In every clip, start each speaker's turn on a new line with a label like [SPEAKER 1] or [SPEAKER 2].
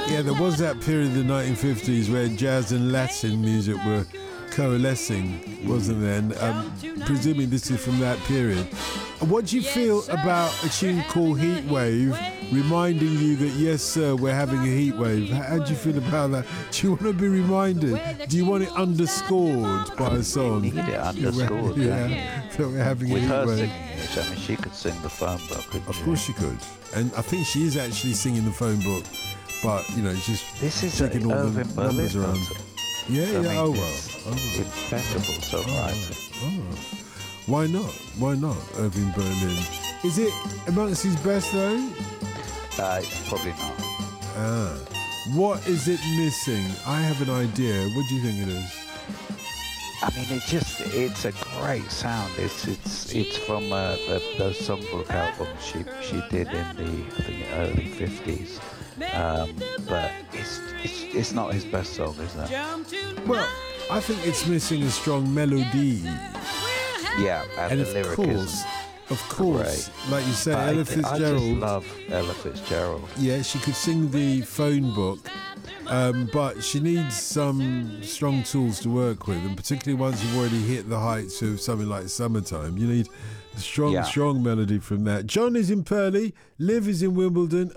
[SPEAKER 1] Yeah, there was that period in the 1950s where jazz and Latin music were coalescing, wasn't there? And presuming this is from that period. What do you feel about a tune called Heat Wave, reminding you that, yes, sir, we're having a heat wave? How do you feel about that? Do you want to be reminded? Do you want it underscored by a song?
[SPEAKER 2] We need it underscored,
[SPEAKER 1] yeah. That we're having
[SPEAKER 2] with
[SPEAKER 1] a
[SPEAKER 2] her
[SPEAKER 1] heat wave.
[SPEAKER 2] singing it, I mean, she could sing the phone book, couldn't
[SPEAKER 1] Of
[SPEAKER 2] she?
[SPEAKER 1] course she could. And I think she is actually singing the phone book, but, you know, just
[SPEAKER 2] This is
[SPEAKER 1] checking all the
[SPEAKER 2] Irving
[SPEAKER 1] numbers
[SPEAKER 2] Berlin,
[SPEAKER 1] around.
[SPEAKER 2] wasn't it?
[SPEAKER 1] Yeah,
[SPEAKER 2] I
[SPEAKER 1] yeah,
[SPEAKER 2] mean,
[SPEAKER 1] oh well.
[SPEAKER 2] it's
[SPEAKER 1] Oh, well.
[SPEAKER 2] impeccable songwriting.
[SPEAKER 1] Oh. Why not? Why not, Irving Berlin? Is it amongst his best though?
[SPEAKER 2] Probably not.
[SPEAKER 1] What is it missing? I have an idea. What do you think it is?
[SPEAKER 2] I mean, it's a great sound. It's from the songbook album she did in the, I think, early 50s. But it's not his best song, is it?
[SPEAKER 1] Well, I think it's missing a strong melody.
[SPEAKER 2] Yeah, and the
[SPEAKER 1] of
[SPEAKER 2] lyricism.
[SPEAKER 1] course, like you say, Ella
[SPEAKER 2] I just
[SPEAKER 1] Fitzgerald.
[SPEAKER 2] love Ella Fitzgerald.
[SPEAKER 1] Yeah, she could sing the phone book, but she needs some strong tools to work with, and particularly once you've already hit the heights of something like Summertime, you need a strong melody from that. John is in Purley, Liv is in Wimbledon,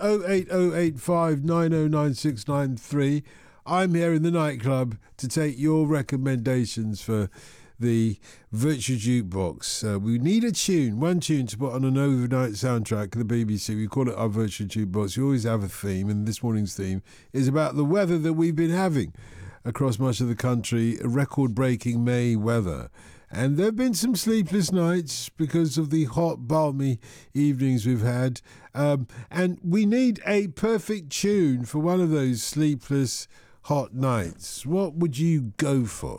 [SPEAKER 1] 08085909693. I'm here in the nightclub to take your recommendations for the Virtual Jukebox. We need a tune, one tune to put on an overnight soundtrack of the BBC. We call it our Virtual Jukebox. We always have a theme, and this morning's theme is about the weather that we've been having across much of the country, record-breaking May weather. And there have been some sleepless nights because of the hot, balmy evenings we've had. And we need a perfect tune for one of those sleepless, hot nights. What would you go for?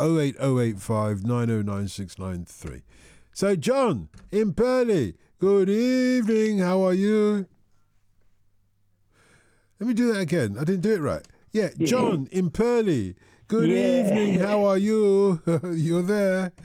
[SPEAKER 1] 08085909693. So, John in Purley, good evening. How are you? Let me do that again. I didn't do it right. Yeah, John in Purley, good evening. How are you? You're there.